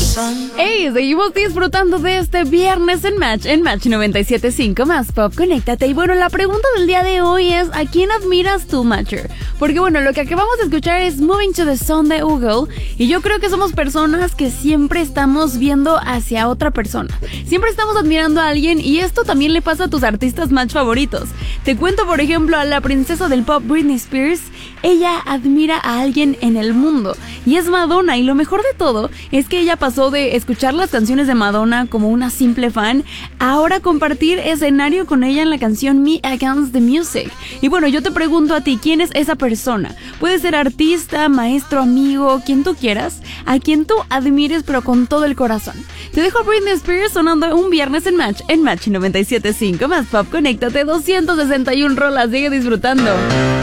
Hey, seguimos disfrutando de este viernes en Match 97.5 más Pop, conéctate. Y bueno, la pregunta del día de hoy es: ¿a quién admiras tú, Matcher? Porque bueno, lo que acabamos de escuchar es Moving to the Sun de Google, y yo creo que somos personas que siempre estamos viendo hacia otra persona, siempre estamos admirando a alguien, y esto también le pasa a tus artistas Match favoritos. Te cuento, por ejemplo, a la princesa del pop Britney Spears. Ella admira a alguien en el mundo, y es Madonna, y lo mejor de todo es que ella pasó de escuchar las canciones de Madonna como una simple fan a ahora compartir escenario con ella en la canción Me Against the Music. Y bueno, yo te pregunto a ti, ¿quién es esa persona? Puede ser artista, maestro, amigo, quien tú quieras, a quien tú admires pero con todo el corazón. Te dejo a Britney Spears sonando un viernes en Match 97.5 más Pop, conéctate, 261 rolas, sigue disfrutando.